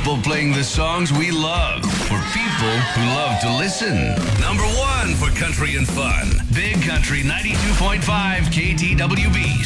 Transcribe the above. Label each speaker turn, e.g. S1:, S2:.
S1: people playing the songs we love for people who love to listen. Number 1 for country and fun. Big Country 92.5 KTWB.